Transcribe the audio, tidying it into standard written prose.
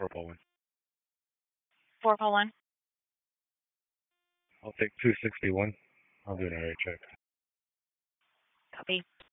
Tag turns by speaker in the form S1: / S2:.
S1: 441.
S2: 441.
S1: I'll take 261. I'll do an area check.
S2: Copy.